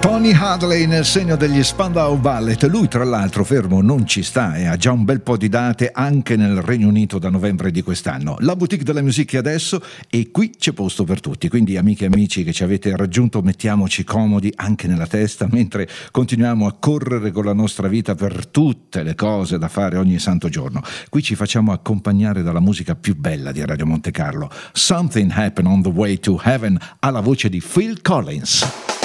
Tony Hadley nel segno degli Spandau Ballet. Lui tra l'altro fermo non ci sta e ha già un bel po' di date anche nel Regno Unito da novembre di quest'anno. La boutique della musica adesso, e qui c'è posto per tutti, quindi amiche e amici che ci avete raggiunto, mettiamoci comodi anche nella testa mentre continuiamo a correre con la nostra vita per tutte le cose da fare ogni santo giorno. Qui ci facciamo accompagnare dalla musica più bella di Radio Monte Carlo. Something Happened on the Way to Heaven, alla voce di Phil Collins.